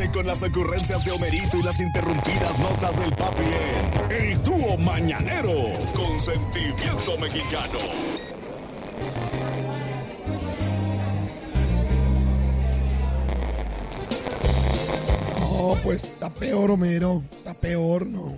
Ríete con las ocurrencias de Homerito y las interrumpidas notas del papi en El Dúo Mañanero con Sentimiento Mexicano. No, pues está peor, Homero. Está peor, no.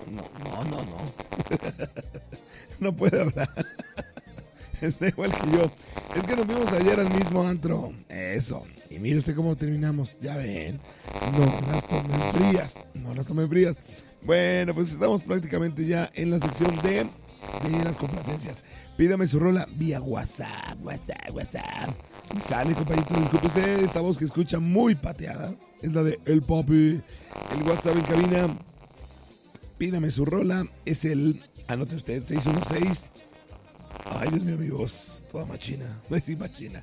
No puede hablar. Está igual que yo. Es que nos vimos ayer al mismo antro. Eso. Y mire usted cómo terminamos. Ya ven. No las tomen frías. Bueno, pues estamos prácticamente ya en la sección de las complacencias. Pídame su rola vía WhatsApp. Si sale, compañito, disculpe usted, esta voz que escucha muy pateada es la de El Papi. El WhatsApp en cabina. Pídame su rola. Es el, anote usted, 616. Ay, Dios mío, amigos, toda machina. Sí, machina.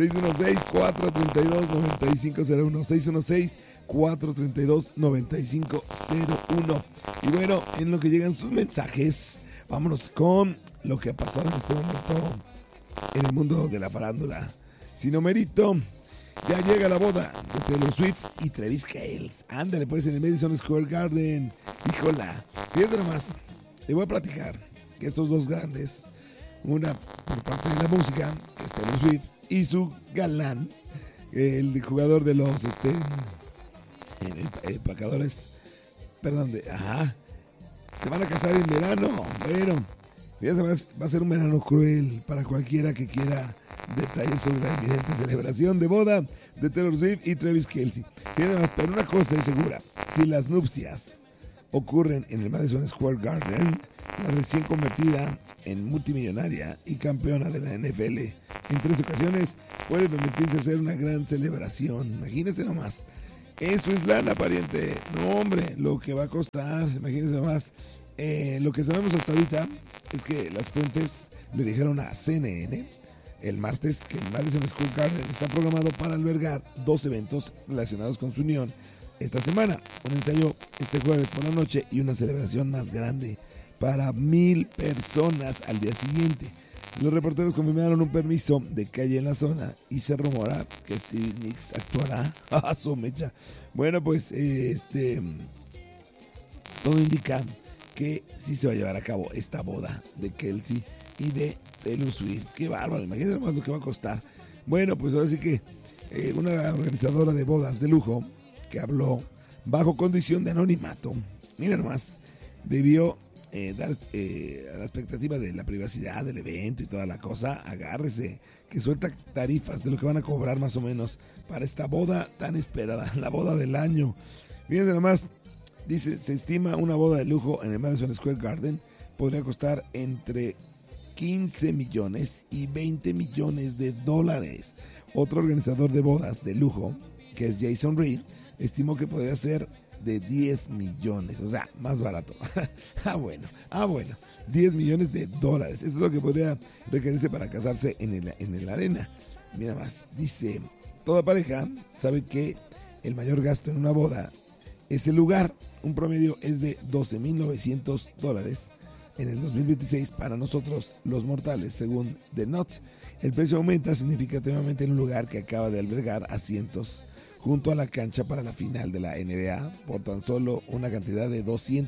616-432-9501. 616-432-9501. Y bueno, en lo que llegan sus mensajes, vámonos con lo que ha pasado en este momento en el mundo de la farándula. Sin Homerito, ya llega la boda de Taylor Swift y Travis Kelce. Ándale, pues, en el Madison Square Garden. Híjola, fíjate nomás, le voy a platicar que estos dos grandes, una por parte de la música, que es Taylor Swift, y su galán, el jugador de los empacadores, perdón, se van a casar en verano. Bueno, fíjense, va a ser un verano cruel para cualquiera que quiera detalles sobre la inminente celebración de boda de Taylor Swift y Travis Kelce. Fíjense, pero una cosa es segura: si las nupcias ocurren en el Madison Square Garden, la recién convertida en multimillonaria y campeona de la NFL en 3 ocasiones puede permitirse hacer una gran celebración. Imagínense nomás. Eso es lana, pariente. No, hombre, lo que va a costar. Imagínense nomás. Lo que sabemos hasta ahorita es que las fuentes le dijeron a CNN el martes que el Madison Square Garden está programado para albergar 2 eventos relacionados con su unión esta semana. Un ensayo este jueves por la noche y una celebración más grande para 1,000 personas al día siguiente. Los reporteros confirmaron un permiso de calle en la zona y se rumora que Stevie Nicks actuará a su mecha. Bueno, pues todo indica que sí se va a llevar a cabo esta boda de Kelce y de Taylor Swift. Qué bárbaro, imagínense más lo que va a costar. Bueno, pues ahora sí que una organizadora de bodas de lujo que habló bajo condición de anonimato, mira nomás, debió dar a la expectativa de la privacidad del evento y toda la cosa. Agárrese, que suelta tarifas de lo que van a cobrar más o menos para esta boda tan esperada, la boda del año. Fíjense nomás, dice, se estima una boda de lujo en el Madison Square Garden podría costar entre 15 millones y 20 millones de dólares. Otro organizador de bodas de lujo, que es Jason Reed, estimó que podría ser de 10 millones, o sea, más barato. bueno, 10 millones de dólares. Eso es lo que podría requerirse para casarse en la arena. Mira más, dice, toda pareja sabe que el mayor gasto en una boda es el lugar. Un promedio es de $12,900 en el 2026 para nosotros los mortales, según The Knot. El precio aumenta significativamente en un lugar que acaba de albergar asientos junto a la cancha para la final de la NBA por tan solo una cantidad de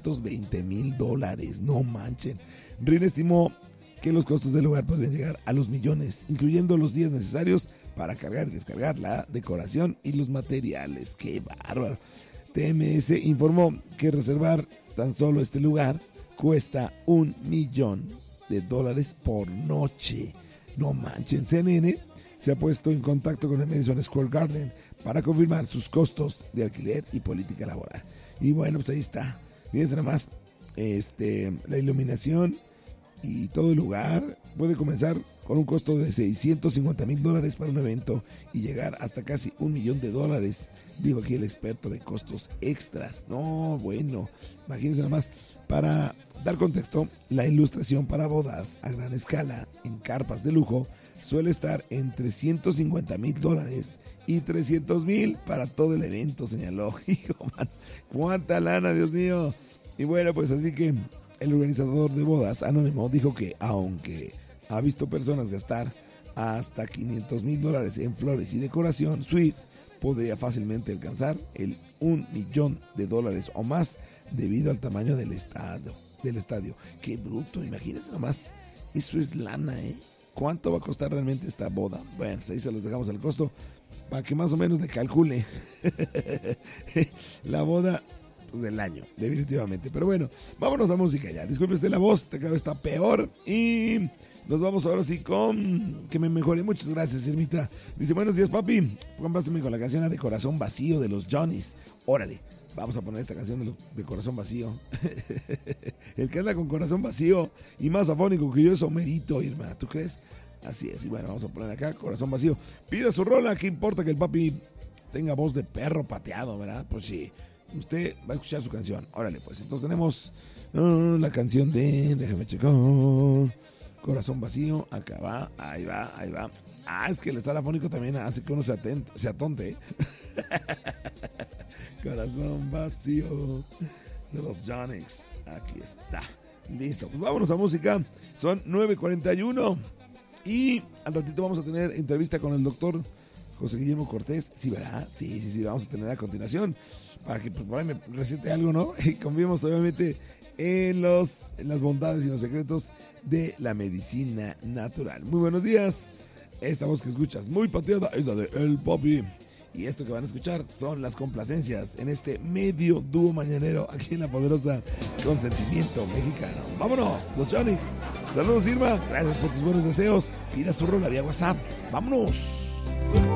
$220,000. No manchen. Rin estimó que los costos del lugar podrían llegar a los millones, incluyendo los días necesarios para cargar y descargar la decoración y los materiales. ¡Qué bárbaro! TMS informó que reservar tan solo este lugar cuesta $1 millón por noche. No manchen. CNN se ha puesto en contacto con el Madison Square Garden para confirmar sus costos de alquiler y política laboral. Y bueno, pues ahí está. Fíjense nada más, la iluminación y todo el lugar puede comenzar con un costo de $650,000 para un evento y llegar hasta casi $1 millón. Digo aquí el experto de costos extras. No, bueno, imagínense nada más. Para dar contexto, la ilustración para bodas a gran escala en carpas de lujo suele estar entre $150,000 y $300,000 para todo el evento, señaló. Hijo, man, cuánta lana, Dios mío. Y bueno, pues así que el organizador de bodas anónimo dijo que aunque ha visto personas gastar hasta $500,000 en flores y decoración, Swift podría fácilmente alcanzar el $1 millón o más debido al tamaño del estadio. Qué bruto, imagínense nomás, eso es lana, ¿eh? ¿Cuánto va a costar realmente esta boda? Bueno, pues ahí se los dejamos al costo para que más o menos le calcule la boda del año, definitivamente. Pero bueno, vámonos a música ya. Disculpe usted la voz, cada vez está peor. Y nos vamos ahora sí con que me mejore. Muchas gracias, Irmita. Dice, buenos días, papi. Compáseme con la canción de Corazón Vacío de los Johnnies. Órale, vamos a poner esta canción de Corazón Vacío. El que anda con corazón vacío y más afónico que yo es Homerito, Irma. ¿Tú crees? Así es. Y bueno, vamos a poner acá Corazón Vacío. Pida su rola. ¿Qué importa que el papi tenga voz de perro pateado, verdad? Pues sí. Usted va a escuchar su canción. Órale, pues. Entonces tenemos la canción de... Déjame checar. Corazón Vacío. Acá va. Ahí va. Ahí va. Ah, es que el estar afónico también hace que uno se atonte, ¿eh? Corazón Vacío de los Johnnies. Aquí está. Listo. Pues vámonos a música. Son 9:41. Y al ratito vamos a tener entrevista con el doctor José Guillermo Cortés. Sí, ¿verdad? Sí. Vamos a tener a continuación. Para que pues, por ahí me recete algo, ¿no? Y confiemos obviamente en las bondades y los secretos de la medicina natural. Muy buenos días. Esta voz que escuchas, muy pateada, es la de El Papi. Y esto que van a escuchar son las complacencias en este medio dúo mañanero aquí en la poderosa Consentimiento Mexicano. ¡Vámonos! Los Johnnies. Saludos, Irma. Gracias por tus buenos deseos. Pida su rola vía WhatsApp. ¡Vámonos!